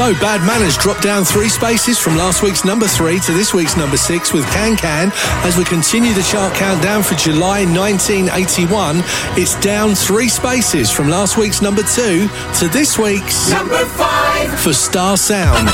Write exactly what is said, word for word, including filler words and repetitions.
So, Bad Manners dropped down three spaces from last week's number three to this week's number six with Can Can. As we continue the chart countdown for July nineteen eighty-one, it's down three spaces from last week's number two to this week's number five for Star Sound.